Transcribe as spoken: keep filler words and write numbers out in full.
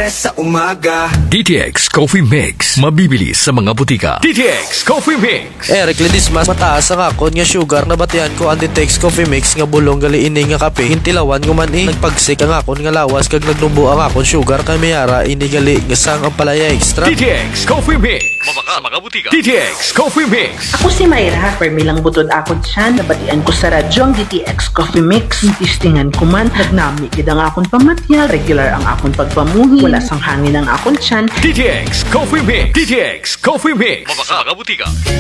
sa umaga. D T X Coffee Mix. Mabibili sa mga butika. D T X Coffee Mix. Eric Ledismas mataas ang akon nga sugar na batian ko ang D T X Coffee Mix nga bulong gali ini nga kape. Hintilawan ko man i nagpagsik ang akon nga lawas kag nagnubo ang akon sugar kay mayara ini gali nga sang ang palaya extra. D T X Coffee Mix. Mabaka sa mga butika. D T X Coffee Mix. Ako si Mayra, permilang butod akon siyan, nabatian ko sa radyo ang D T X Coffee Mix. Tistingan ko man, nagnami kid ang akon pamatya, regular ang akon pagpamuhi, wala sang hangin ang akon siyan. D T X Coffee Mix. D T X Coffee Mix. Mabaka sa mga butika.